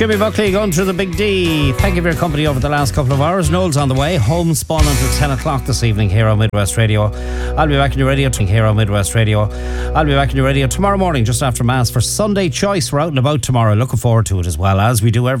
Jimmy Buckley going through the Big D. Thank you for your company over the last couple of hours. Noel's on the way. Homespun until 10 o'clock this evening here on Midwest Radio. I'll be back in your radio here on Midwest Radio. I'll be back in your radio tomorrow morning just after Mass for Sunday Choice. We're out and about tomorrow. Looking forward to it as well, as we do every